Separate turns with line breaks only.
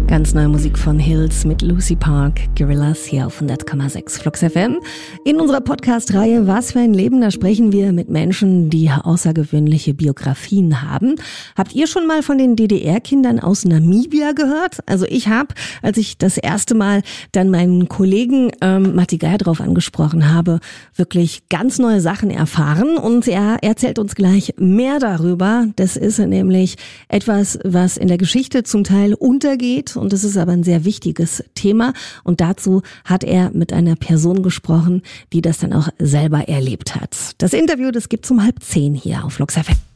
Ganz neue Musik von Hills mit Lucy Park, Gorillas hier auf 100,6 Flux FM. In unserer Podcast-Reihe Was für ein Leben, da sprechen wir mit Menschen, die außergewöhnliche Biografien haben. Habt ihr schon mal von den DDR-Kindern aus Namibia gehört? Also ich habe, als ich das erste Mal dann meinen Kollegen Matti Geier drauf angesprochen habe, wirklich ganz neue Sachen erfahren und er erzählt uns gleich mehr darüber. Das ist nämlich etwas, was in der Geschichte zum Teil untergeht. Und das ist aber ein sehr wichtiges Thema. Und dazu hat er mit einer Person gesprochen, die das dann auch selber erlebt hat. Das Interview, das gibt's um 9:30 hier auf Flux FM.